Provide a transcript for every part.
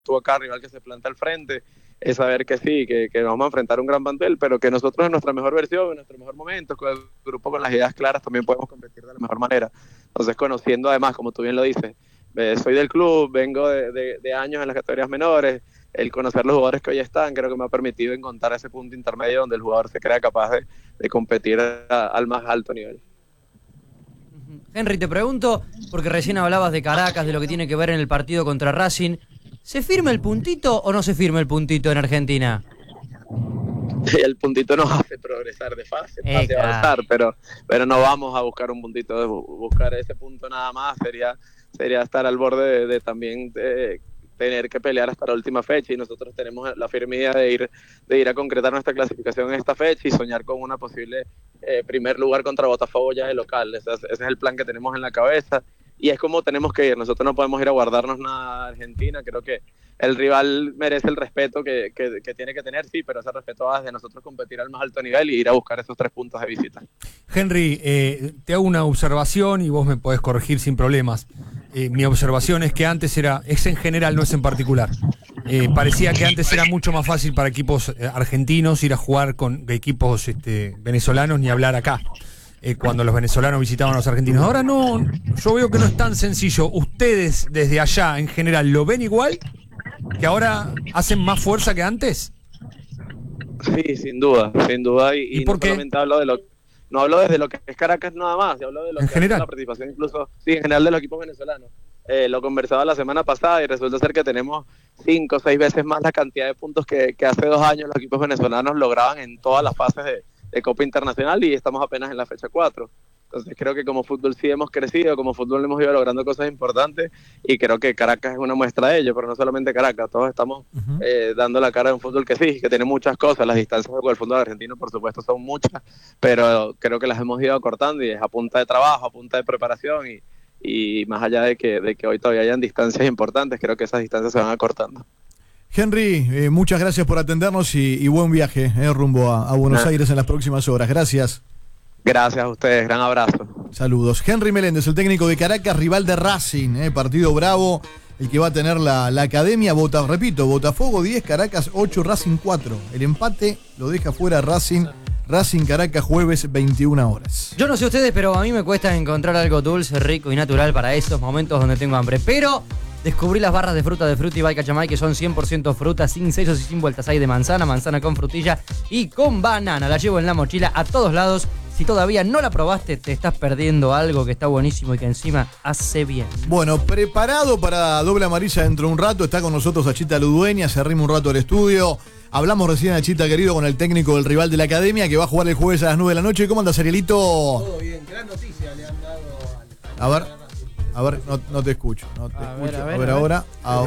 tú acá, rival que se planta al frente, es saber que sí, que vamos a enfrentar un gran plantel, pero que nosotros en nuestra mejor versión, en nuestro mejor momento, con el grupo con las ideas claras, también podemos competir de la mejor manera. Entonces, conociendo además, como tú bien lo dices, soy del club, vengo de años en las categorías menores, el conocer los jugadores que hoy están, creo que me ha permitido encontrar ese punto intermedio donde el jugador se crea capaz de competir al más alto nivel. Henry, te pregunto, porque recién hablabas de Caracas, de lo que tiene que ver en el partido contra Racing. ¿Se firma el puntito o no se firma el puntito en Argentina? El puntito nos hace progresar de fase, avanzar, pero no vamos a buscar un puntito, buscar ese punto nada más sería estar al borde de también tener que pelear hasta la última fecha, y nosotros tenemos la firme idea de ir a concretar nuestra clasificación en esta fecha y soñar con una posible primer lugar contra Botafogo ya de local. Ese es el plan que tenemos en la cabeza y es como tenemos que ir. Nosotros no podemos ir a guardarnos nada a Argentina. Creo que el rival merece el respeto que tiene que tener, sí, pero ese respeto va desde nosotros competir al más alto nivel y ir a buscar esos 3 puntos de visita. Henry, te hago una observación y vos me podés corregir sin problemas. Mi observación es que antes es en general, no es en particular. Parecía que antes era mucho más fácil para equipos argentinos ir a jugar con equipos venezolanos, ni hablar acá. Cuando los venezolanos visitaban a los argentinos. Ahora no, yo veo que no es tan sencillo. ¿Ustedes desde allá en general lo ven igual? ¿Que ahora hacen más fuerza que antes? Sí, sin duda. Y por no qué? solamente no hablo desde lo que es Caracas nada más, hablo de lo en que general. es la participación incluso, sí, en general de los equipos venezolanos. Lo conversaba la semana pasada y resulta ser que tenemos 5 o 6 veces más la cantidad de puntos que hace 2 años los equipos venezolanos lograban en todas las fases de Copa Internacional, y estamos apenas en la fecha 4. Entonces creo que como fútbol sí hemos crecido, como fútbol hemos ido logrando cosas importantes, y creo que Caracas es una muestra de ello, pero no solamente Caracas, todos estamos dando la cara de un fútbol que sí, que tiene muchas cosas. Las distancias con el fútbol argentino por supuesto son muchas, pero creo que las hemos ido acortando, y es a punta de trabajo, a punta de preparación, y más allá de que hoy todavía hayan distancias importantes, creo que esas distancias se van acortando. Henry, muchas gracias por atendernos y buen viaje rumbo a Buenos Aires en las próximas horas. Gracias. Gracias a ustedes, gran abrazo. Saludos. Henry Meléndez, el técnico de Caracas, rival de Racing, partido bravo, el que va a tener la academia. Botafogo 10, Caracas 8, Racing 4. El empate lo deja fuera Racing Caracas, jueves 21 horas. Yo no sé ustedes, pero a mí me cuesta encontrar algo dulce, rico y natural para esos momentos donde tengo hambre. Pero descubrí las barras de fruta de Fruity by Cachamay, que son 100% fruta, sin sellos y sin vueltas. Hay de manzana con frutilla y con banana. La llevo en la mochila a todos lados. Si todavía no la probaste, te estás perdiendo algo que está buenísimo y que encima hace bien. Bueno, preparado para doble amarilla dentro de un rato. Está con nosotros Achita Ludueña, se arrima un rato al estudio. Hablamos recién, Achita querido, con el técnico del rival de la academia, que va a jugar el jueves a las 9 de la noche. ¿Cómo anda, Arielito? Todo bien, gran noticia le han dado al... A ver, no te escucho. A ver ahora.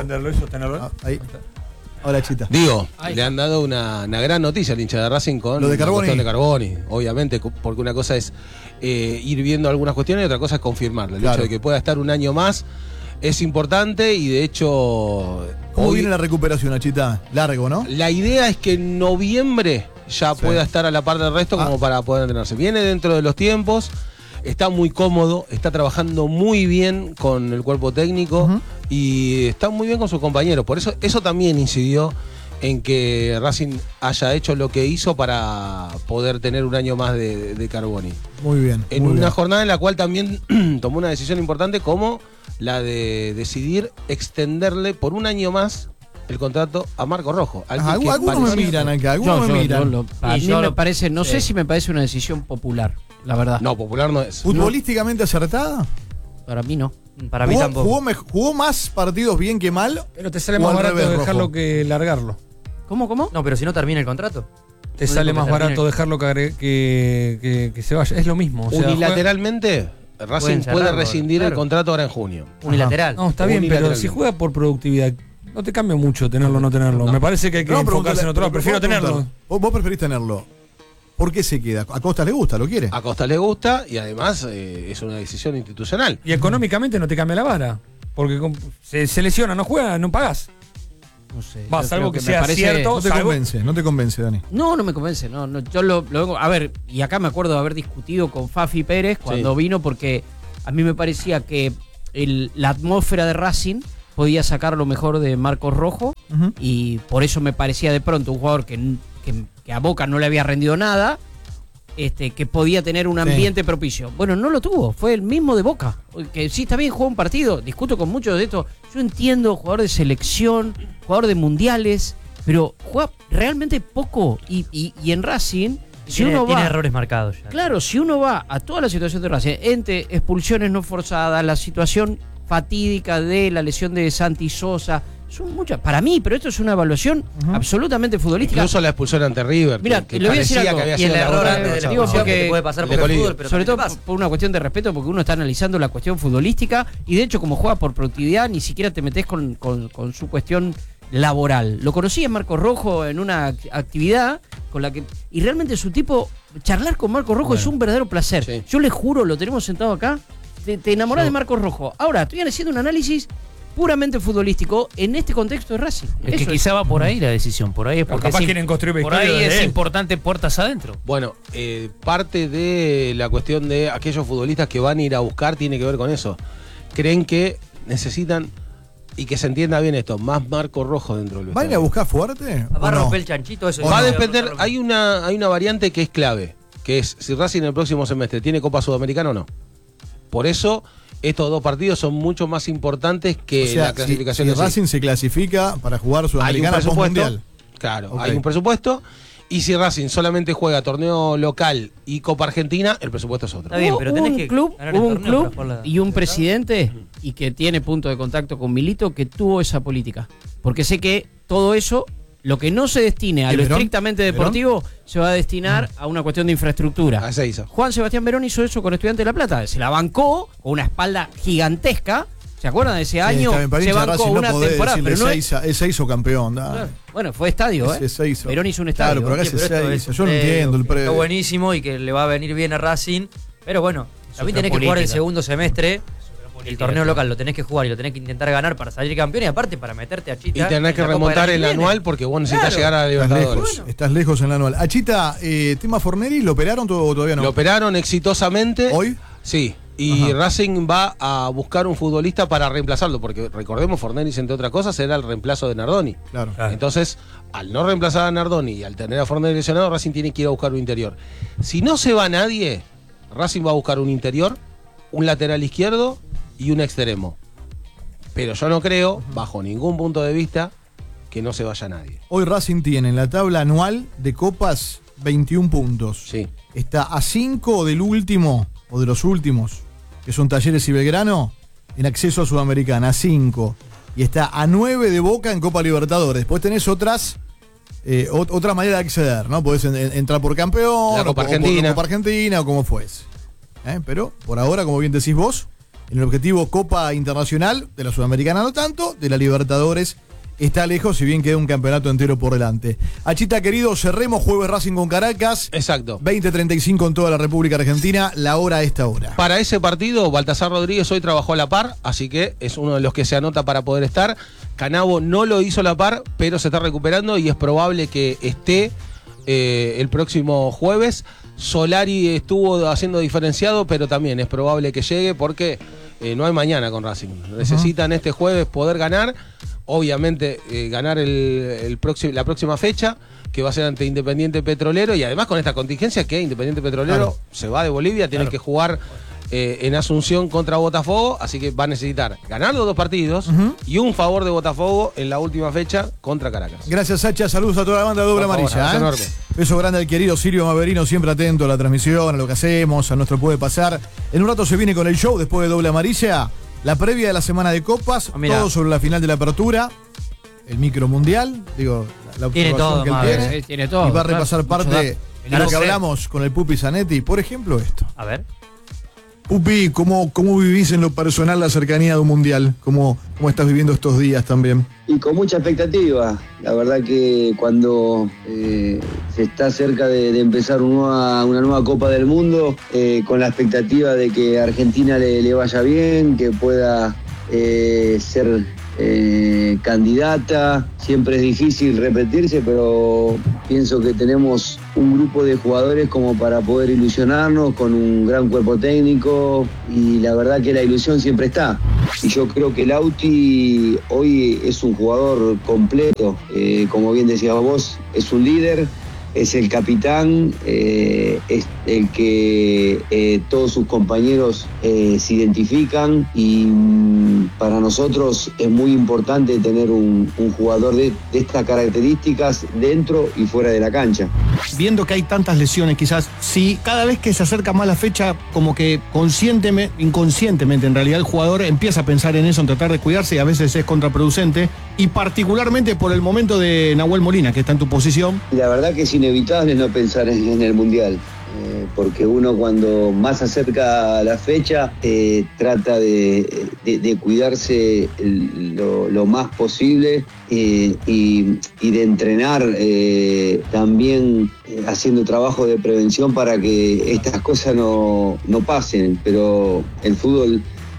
Ahí. Hola, Chita. Digo, le han dado una gran noticia al hincha de Racing con lo de Carboni. La cuestión de Carboni, obviamente, porque una cosa es ir viendo algunas cuestiones y otra cosa es confirmarlo. El hecho de que pueda estar un año más es importante, y de hecho... ¿Cómo viene la recuperación, Achita? Largo, ¿no? La idea es que en noviembre ya pueda estar a la par del resto como para poder entrenarse. Viene dentro de los tiempos. Está muy cómodo, está trabajando muy bien con el cuerpo técnico y está muy bien con sus compañeros. Por eso también incidió en que Racing haya hecho lo que hizo para poder tener un año más de Carboni. Muy bien. En una jornada en la cual también tomó una decisión importante, como la de decidir extenderle por un año más el contrato a Marco Rojo. Algunos me miran acá, algunos me miran. A mí me parece, no sé si me parece una decisión popular, la verdad. No, popular no es. ¿Futbolísticamente acertada? Para mí no. Para mí tampoco. ¿Jugó más partidos bien que mal? Pero te sale más barato dejarlo que largarlo. ¿Cómo? No, pero si no termina el contrato. Te sale más barato dejarlo que se vaya. Es lo mismo. O sea, unilateralmente, Racing puede rescindir el contrato ahora en junio. Unilateral. No, está bien, pero si juega por productividad, no te cambia mucho tenerlo o no tenerlo. Me parece que hay que enfocarse en otro lado. Prefiero tenerlo. Vos preferís tenerlo. ¿Por qué se queda? ¿A Costa le gusta? ¿Lo quiere? A Costa le gusta, y además es una decisión institucional. Y económicamente no te cambia la vara. Porque se lesiona, no juega, no pagás. No sé. Salvo que sea cierto. No te convence, Dani. No me convence. No, yo lo vengo. A ver, y acá me acuerdo de haber discutido con Fafi Pérez cuando vino, porque a mí me parecía que la atmósfera de Racing podía sacar lo mejor de Marcos Rojo, Ujú. y por eso me parecía de pronto un jugador que a Boca no le había rendido nada, que podía tener un ambiente propicio. Bueno, no lo tuvo, fue el mismo de Boca, que sí, está bien, jugó un partido, discuto con muchos de esto, yo entiendo, jugador de selección, jugador de mundiales, pero juega realmente poco, y en Racing, si uno tiene va... errores marcados ya. Claro, si uno va a toda la situación de Racing, entre expulsiones no forzadas, la situación fatídica de la lesión de Santi Sosa, son muchas, para mí, pero esto es una evaluación absolutamente futbolística. Incluso la expulsión ante River. Mira, que le voy a decir parecía algo, que había Y sido el la error hora antes de la de- digo, expulsión porque- que te puede pasar por de el Colín. fútbol, pero sobre todo también te pasa. por una cuestión de respeto, porque uno está analizando la cuestión futbolística y de hecho como juega por productividad ni siquiera te metes con su cuestión laboral. Lo conocí en Marcos Rojo en una actividad con la que, y realmente su tipo, charlar con Marcos Rojo es un verdadero placer. Sí. Yo le juro, lo tenemos sentado acá, te enamorás de Marcos Rojo. Ahora, estoy haciendo un análisis puramente futbolístico en este contexto de Racing. Es que Eso quizá va por ahí la decisión, por ahí es porque capaz es quieren construir por vestuario ahí de es él. importante puertas adentro. Bueno, parte de la cuestión de aquellos futbolistas que van a ir a buscar tiene que ver con eso. Creen que necesitan, y que se entienda bien esto, más Marco Rojo dentro del ¿Va a ir a vestuario. buscar fuerte? Va a ¿O no? romper el chanchito, eso. Va a no. depender, hay una variante que es clave, que es si Racing en el próximo semestre tiene Copa Sudamericana o no. Por eso estos dos partidos son mucho más importantes que O sea, la clasificación si en sí. Racing se clasifica para jugar Hay un Sudamericana presupuesto, post-mundial. claro, Ok. hay un presupuesto, y si Racing solamente juega torneo local y Copa Argentina, el presupuesto es otro. Está bien, pero Hubo tenés un que club, ganar el hubo un torneo para club jugar la- y un presidente y que tiene punto de contacto con Milito que tuvo esa política. Porque sé que todo eso, lo que no se destine a ¿Y lo Verón? estrictamente deportivo, se va a destinar a una cuestión de infraestructura. Así hizo. Juan Sebastián Verón hizo eso con Estudiantes de La Plata. Se la bancó con una espalda gigantesca. ¿Se acuerdan de ese año? Está bien, para Se hincha de bancó Racing una no podés temporada, decirle pero no es... ese hizo campeón. dale. Claro. Bueno, fue estadio, ¿eh? Ese hizo. Verón hizo un estadio. Claro, pero acá Sí, se pero esto hizo. es Yo no un entiendo el Está predio. buenísimo y que le va a venir bien a Racing. Pero bueno, también tenés que jugar el política. segundo semestre. El torneo local lo tenés que jugar y lo tenés que intentar ganar para salir campeón y aparte para meterte a Chita. Y tenés que en la Copa remontar del el año que anual viene. porque vos necesitas Claro. llegar a la Estás Libertadores. lejos, estás lejos en la anual. Achita, tema Forneri, ¿lo operaron o todavía no? Lo operaron exitosamente. ¿Hoy? Sí. Y Ajá. Racing va a buscar un futbolista para reemplazarlo, porque recordemos, Forneris, entre otras cosas, era el reemplazo de Nardoni. Claro. Entonces, al no reemplazar a Nardoni y al tener a Forneris lesionado, Racing tiene que ir a buscar un interior. Si no se va nadie, Racing va a buscar un interior, un lateral izquierdo y un extremo. Pero yo no creo, bajo ningún punto de vista, que no se vaya nadie. Hoy Racing tiene en la tabla anual de copas 21 puntos. Sí. Está a 5 del último, o de los últimos, que son Talleres y Belgrano, en acceso a Sudamericana, a 5. Y está a 9 de Boca en Copa Libertadores. Después tenés otra manera de acceder, ¿no? Podés entrar por campeón, La Copa o por Argentina. Copa Argentina, o como fuese. Pero por ahora, como bien decís vos, en el objetivo Copa Internacional, de la Sudamericana no tanto, de la Libertadores está lejos, si bien queda un campeonato entero por delante. Achita, querido, cerremos jueves Racing con Caracas. Exacto. 20:35 en toda la República Argentina, la hora a esta hora. Para ese partido, Baltasar Rodríguez hoy trabajó a la par, así que es uno de los que se anota para poder estar. Canavo no lo hizo a la par, pero se está recuperando y es probable que esté el próximo jueves. Solari estuvo haciendo diferenciado, pero también es probable que llegue porque no hay mañana con Racing. Necesitan este jueves poder ganar, obviamente ganar la próxima fecha, que va a ser ante Independiente Petrolero, y además con esta contingencia que Independiente Petrolero Claro. se va de Bolivia, tiene que jugar en Asunción contra Botafogo, así que va a necesitar ganar los dos partidos y un favor de Botafogo en la última fecha contra Caracas. Gracias, Sacha. Saludos a toda la banda de Doble Por favor, Amarilla. abrazo enorme. Beso grande al querido Silvio Maverino, siempre atento a la transmisión, a lo que hacemos, a nuestro Puede Pasar. En un rato se viene con el show después de Doble Amarilla, la previa de la semana de copas, Mirá. todo sobre la final de la apertura, el micro mundial, digo, la Tiene observación todo, que él Maver, tiene. Tiene todo. Y va a claro, repasar mucho parte dato. de No lo que sé. hablamos con el Pupi Zanetti. Por ejemplo, esto. A ver. Pupi, ¿cómo vivís en lo personal la cercanía de un mundial? ¿Cómo estás viviendo estos días también? Y con mucha expectativa. La verdad que cuando se está cerca de empezar una nueva Copa del Mundo, con la expectativa de que a Argentina le vaya bien, que pueda ser candidata. Siempre es difícil repetirse, pero pienso que tenemos un grupo de jugadores como para poder ilusionarnos, con un gran cuerpo técnico, y la verdad que la ilusión siempre está. Y yo creo que Lauti hoy es un jugador completo, como bien decías vos, es un líder, es el capitán, es el que todos sus compañeros se identifican y para nosotros es muy importante tener un jugador de estas características dentro y fuera de la cancha. Viendo que hay tantas lesiones, quizás, si cada vez que se acerca más la fecha, como que inconscientemente en realidad el jugador empieza a pensar en eso, en tratar de cuidarse y a veces es contraproducente, y particularmente por el momento de Nahuel Molina, que está en tu posición. La verdad que es inevitable no pensar en el Mundial. Porque uno cuando más se acerca a la fecha trata de cuidarse lo más posible y de entrenar también haciendo trabajo de prevención para que estas cosas no pasen, pero el fútbol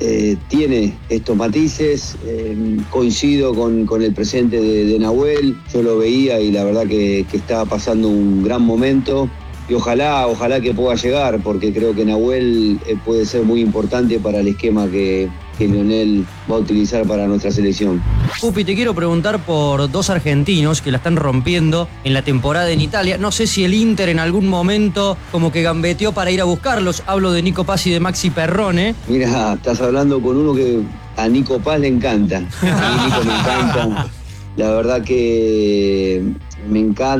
tiene estos matices, coincido con el presente de Nahuel, yo lo veía y la verdad que estaba pasando un gran momento. Y ojalá que pueda llegar, porque creo que Nahuel puede ser muy importante para el esquema que Lionel va a utilizar para nuestra selección. Pupi, te quiero preguntar por dos argentinos que la están rompiendo en la temporada en Italia. No sé si el Inter en algún momento como que gambeteó para ir a buscarlos. Hablo de Nico Paz y de Maxi Perrone. Mira, estás hablando con uno que a Nico Paz le encanta. A mí Nico me encanta. La verdad que me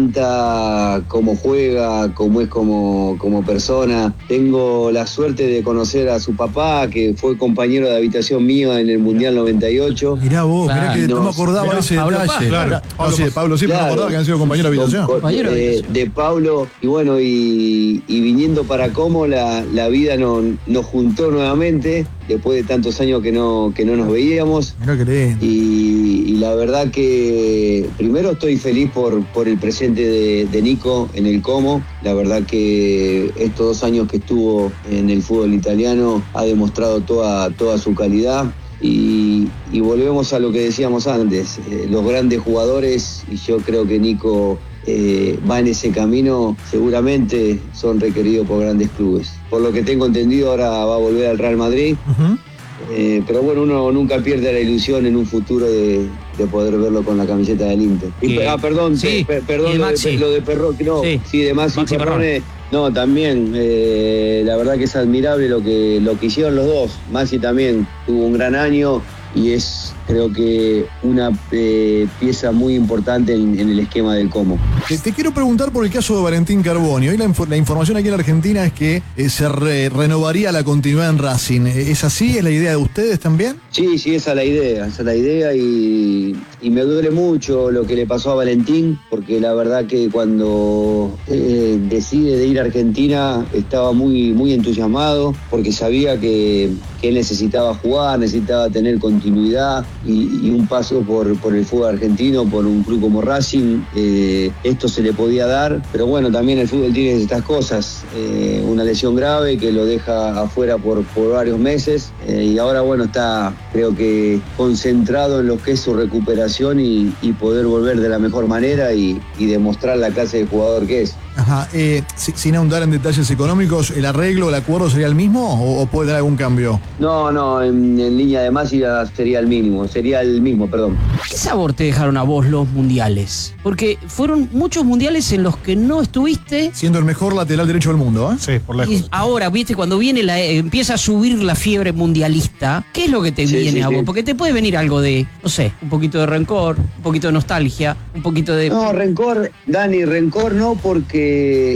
encanta cómo juega, cómo es como persona. Tengo la suerte de conocer a su papá, que fue compañero de habitación mío en el Mundial 98. Mirá vos, mirá que no me acordaba de ese detalle. Claro. Sí, de Pablo sí, pero no me acordaba que han sido compañeros de habitación. De Pablo, y bueno, y viniendo para Como, la vida nos juntó nuevamente, después de tantos años que no nos veíamos. Mirá que lindo. Y la verdad que primero estoy feliz por el presente de Nico en el Como. La verdad que estos 2 años que estuvo en el fútbol italiano ha demostrado toda su calidad. Y volvemos a lo que decíamos antes, los grandes jugadores, y yo creo que Nico va en ese camino, seguramente son requeridos por grandes clubes. Por lo que tengo entendido, ahora va a volver al Real Madrid. Uh-huh. Pero bueno, uno nunca pierde la ilusión en un futuro de poder verlo con la camiseta del Inter. Perdón, Sí. perdón, lo de Perrone, no, sí, de Maxi Perrone. No, también, la verdad que es admirable lo que hicieron los dos. Maxi también tuvo un gran año y es, creo que, una pieza muy importante en el esquema del Como. Te quiero preguntar por el caso de Valentín Carboni. Hoy la información aquí en la Argentina es que se renovaría la continuidad en Racing. ¿Es así? ¿Es la idea de ustedes también? Sí, esa es la idea y me duele mucho lo que le pasó a Valentín, porque la verdad que cuando decide de ir a Argentina estaba muy, muy entusiasmado, porque sabía que él necesitaba jugar, necesitaba tener continuidad y un paso por el fútbol argentino, por un club como Racing, esto se le podía dar, pero bueno, también el fútbol tiene estas cosas, una lesión grave que lo deja afuera por varios meses y ahora bueno, está creo que concentrado en lo que es su recuperación y poder volver de la mejor manera y demostrar la clase de jugador que es. Ajá, sin ahondar en detalles económicos, ¿el arreglo, el acuerdo sería el mismo o puede dar algún cambio? No, en línea de masa sería el mismo, perdón. ¿Qué sabor te dejaron a vos los mundiales? Porque fueron muchos mundiales en los que no estuviste. Siendo el mejor lateral derecho del mundo, ¿eh? Sí, por lejos. Y ahora, viste, cuando viene empieza a subir la fiebre mundialista, ¿qué es lo que te viene a vos? Porque te puede venir algo de, no sé, un poquito de rencor, un poquito de nostalgia, un poquito de... No, rencor, Dani, no, porque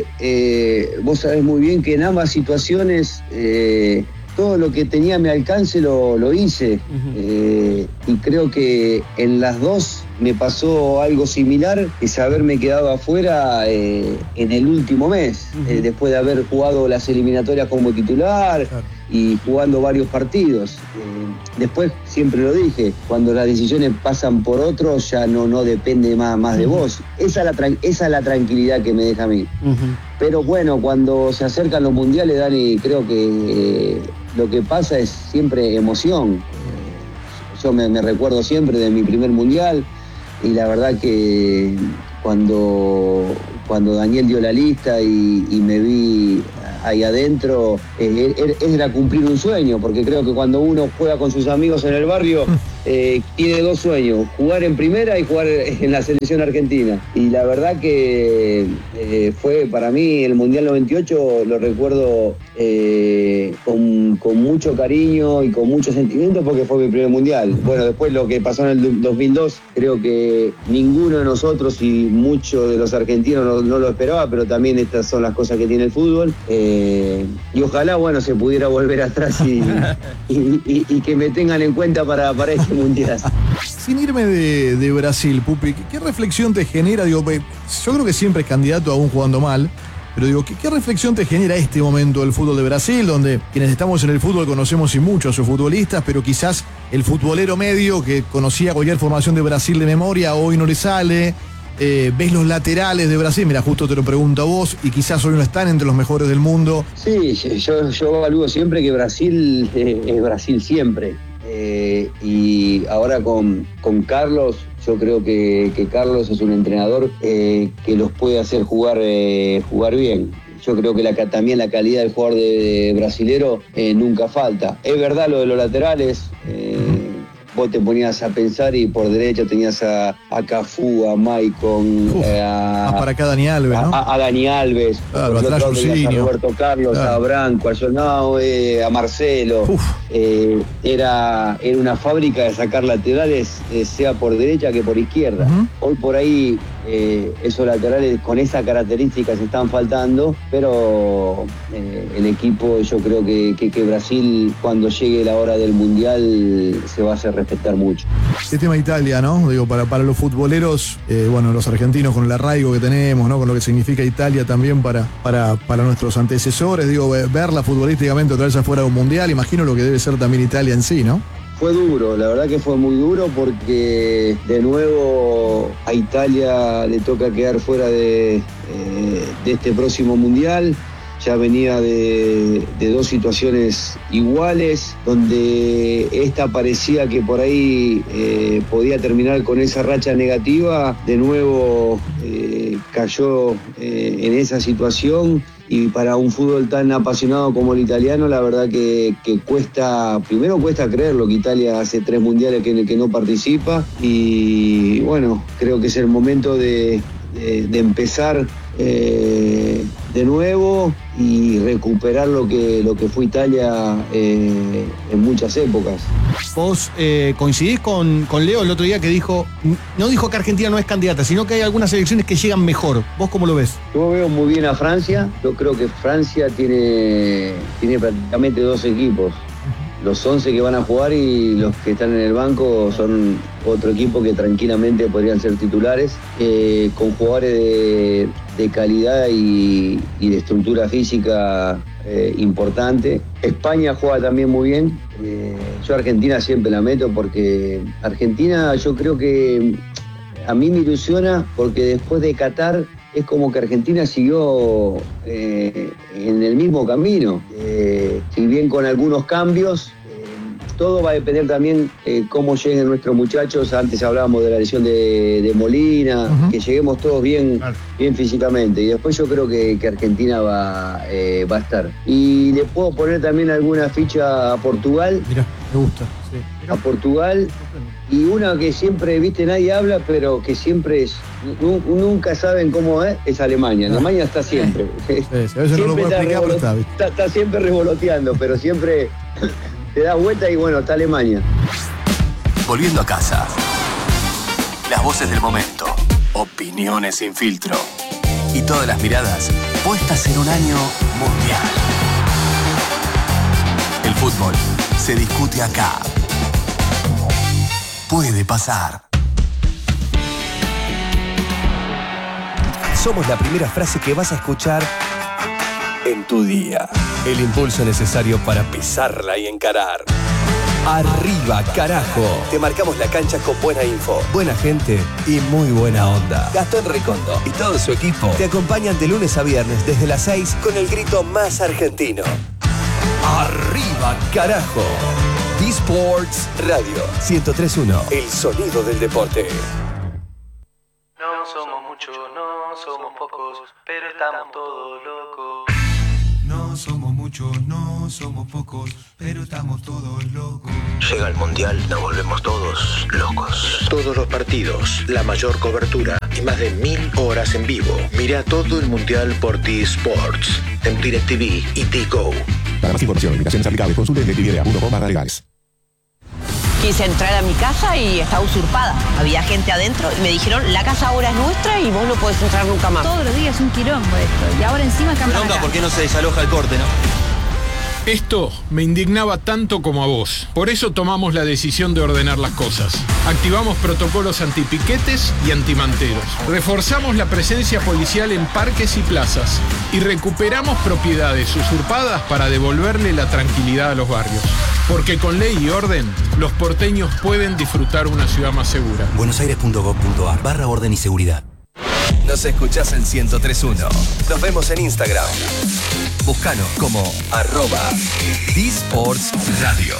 vos sabés muy bien que en ambas situaciones todo lo que tenía a mi alcance lo hice. Uh-huh. Y creo que en las dos me pasó algo similar, es haberme quedado afuera en el último mes, uh-huh. Después de haber jugado las eliminatorias como titular. Claro. Y jugando varios partidos. Después, siempre lo dije, cuando las decisiones pasan por otros, ya no depende más de vos. Esa es la tranquilidad que me deja a mí. Uh-huh. Pero bueno, cuando se acercan los mundiales, Dani, creo que lo que pasa es siempre emoción. Yo me recuerdo siempre de mi primer mundial, y la verdad que cuando Daniel dio la lista y me vi ahí adentro, era cumplir un sueño, porque creo que cuando uno juega con sus amigos en el barrio, tiene dos sueños: jugar en primera y jugar en la selección argentina. Y la verdad que fue para mí el Mundial 98, lo recuerdo con mucho cariño y con mucho sentimiento, porque fue mi primer Mundial. Bueno, después lo que pasó en el 2002, creo que ninguno de nosotros y muchos de los argentinos no lo esperaba, pero también estas son las cosas que tiene el fútbol. Y ojalá, bueno, se pudiera volver atrás y que me tengan en cuenta para este Mundial. Sin irme de Brasil, Pupi, ¿qué reflexión te genera? Digo, yo creo que siempre es candidato aún jugando mal, pero digo, ¿qué reflexión te genera este momento del fútbol de Brasil, donde quienes estamos en el fútbol conocemos y mucho a sus futbolistas, pero quizás el futbolero medio que conocía cualquier formación de Brasil de memoria hoy no le sale? ¿Ves los laterales de Brasil? Mira, justo te lo pregunto a vos, y quizás hoy no están entre los mejores del mundo. Sí, yo evalúo siempre que Brasil es Brasil siempre. Y ahora con Carlos, yo creo que Carlos es un entrenador que los puede hacer jugar bien. Yo creo que también la calidad del jugador brasilero nunca falta. Es verdad lo de los laterales. Vos te ponías a pensar y por derecha tenías a Cafú, a Maicon, para acá Dani Alves, ¿no? A Dani Alves, claro, atrás a Roberto Carlos, claro, a Branco, a Jonao, a Marcelo. Era una fábrica de sacar laterales, sea por derecha que por izquierda. Hoy por ahí esos laterales con esas características están faltando, pero el equipo, yo creo que Brasil, cuando llegue la hora del Mundial, se va a hacer respetar mucho. El tema Italia, ¿no? Digo, para los futboleros, bueno, los argentinos, con el arraigo que tenemos, ¿no? Con lo que significa Italia también para nuestros antecesores, digo, verla futbolísticamente otra vez afuera de un Mundial, imagino lo que debe ser también Italia en sí, ¿no? Fue duro, la verdad que fue muy duro, porque de nuevo a Italia le toca quedar fuera de este próximo Mundial. Ya venía de dos situaciones iguales, donde esta parecía que por ahí podía terminar con esa racha negativa. De nuevo cayó en esa situación, y para un fútbol tan apasionado como el italiano, la verdad que cuesta creerlo, que Italia hace 3 mundiales que no participa, y bueno, creo que es el momento de empezar de nuevo y recuperar lo que fue Italia en muchas épocas. Vos coincidís con Leo el otro día, que no dijo que Argentina no es candidata, sino que hay algunas selecciones que llegan mejor. ¿Vos cómo lo ves? Yo veo muy bien a Francia. Yo creo que Francia tiene prácticamente 2 equipos. Los 11 que van a jugar y los que están en el banco son otro equipo que tranquilamente podrían ser titulares, con jugadores de calidad y de estructura física importante. España juega también muy bien. Yo a Argentina siempre la meto, porque Argentina, yo creo que a mí me ilusiona, porque después de Qatar es como que Argentina siguió en el mismo camino, si bien con algunos cambios. Todo va a depender también cómo lleguen nuestros muchachos. Antes hablábamos de la lesión de Molina, que lleguemos todos bien físicamente. Y después yo creo que Argentina va a estar. Y le puedo poner también alguna ficha a Portugal. Mirá, me gusta. Sí. A Portugal. Y una que siempre, viste, nadie habla, pero que siempre nunca saben cómo es Alemania. Alemania está siempre. Sí, a veces no lo puedo explicar, pero está siempre revoloteando, pero siempre te das vuelta y bueno, está Alemania. Volviendo a casa. Las voces del momento. Opiniones sin filtro. Y todas las miradas puestas en un año mundial. El fútbol se discute acá. Puede pasar. Somos la primera frase que vas a escuchar en tu día. El impulso necesario para pisarla y encarar. Arriba, carajo. Te marcamos la cancha con buena info, buena gente y muy buena onda. Gastón Recondo y todo su equipo te acompañan de lunes a viernes desde las 6 con el grito más argentino. Arriba, carajo. D-Sports Radio 103.1. El sonido del deporte. No somos muchos, no somos pocos, pero estamos todos locos. No somos muchos, no somos pocos, pero estamos todos locos. Llega el Mundial, nos volvemos todos locos. Todos los partidos, la mayor cobertura y más de 1000 horas en vivo. Mira todo el Mundial por T-Sports, en DirecTV y T-Go. Para más información, limitaciones aplicables, consulte DirecTV.com/legales. Quise entrar a mi casa y estaba usurpada. Había gente adentro y me dijeron, la casa ahora es nuestra y vos no podés entrar nunca más. Todos los días es un quilombo esto. Y ahora encima cambian acá. ¿Por qué no se desaloja el corte, no? Esto me indignaba tanto como a vos. Por eso tomamos la decisión de ordenar las cosas. Activamos protocolos antipiquetes y antimanteros. Reforzamos la presencia policial en parques y plazas. Y recuperamos propiedades usurpadas para devolverle la tranquilidad a los barrios. Porque con ley y orden, los porteños pueden disfrutar una ciudad más segura. buenosaires.gov.ar/orden y seguridad. Nos escuchás en 103.1. Nos vemos en Instagram. Búscanos como @DSportsRadio.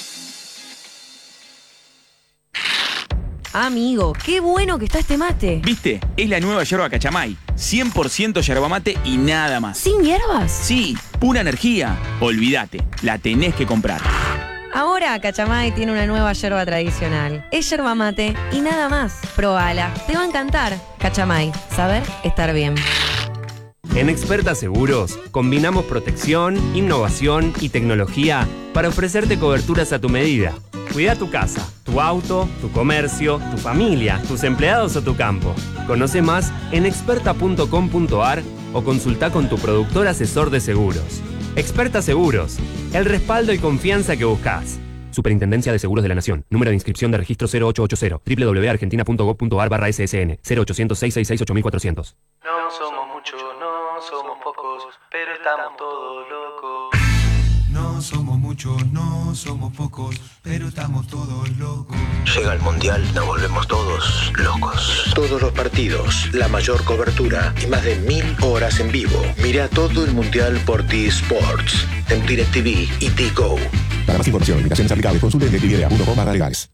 Amigo, qué bueno que está este mate. ¿Viste? Es la nueva yerba Cachamay. 100% yerba mate y nada más. ¿Sin hierbas? Sí, pura energía. Olvídate, la tenés que comprar. Ahora Cachamay tiene una nueva yerba tradicional. Es yerba mate y nada más. Probala, te va a encantar. Cachamay, saber estar bien. En Experta Seguros combinamos protección, innovación y tecnología para ofrecerte coberturas a tu medida. Cuida tu casa, tu auto, tu comercio, tu familia, tus empleados o tu campo. Conoce más en experta.com.ar o consulta con tu productor asesor de seguros. Experta Seguros, el respaldo y confianza que buscas. Superintendencia de Seguros de la Nación. Número de inscripción de registro 0880. www.argentina.gov.ar/SSN. 0800-666-8400. No somos muchos, no somos pocos, pero estamos todos locos. No somos muchos, no somos pocos, pero estamos todos locos. Llega el Mundial, nos volvemos todos locos. Todos los partidos, la mayor cobertura y más de 1000 horas en vivo. Mira todo el Mundial por T-Sports, en DirecTV y T-Go. Para más información, limitaciones aplicables, consulte DirecTV.com/legales.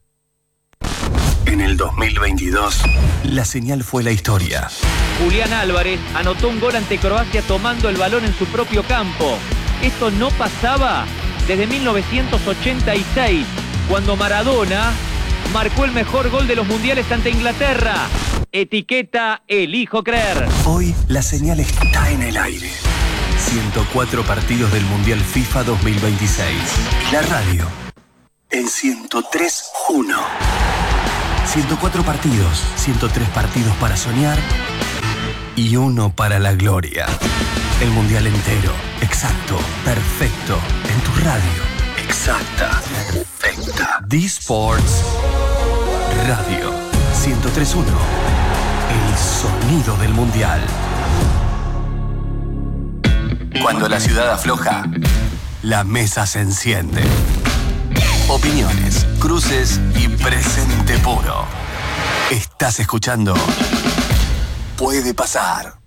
En el 2022, la señal fue la historia. Julián Álvarez anotó un gol ante Croacia tomando el balón en su propio campo. Esto no pasaba desde 1986, cuando Maradona marcó el mejor gol de los mundiales ante Inglaterra. Etiqueta Elijo Creer. Hoy la señal está en el aire. 104 partidos del Mundial FIFA 2026. La radio en 103.1. 104 partidos, 103 partidos para soñar y uno para la gloria. El Mundial entero, exacto, perfecto, en tu radio. Exacta, perfecta. D-Sports Radio 103.1. El sonido del Mundial. Cuando la ciudad afloja, la mesa se enciende. Opiniones, cruces y presente puro. Estás escuchando Puede Pasar.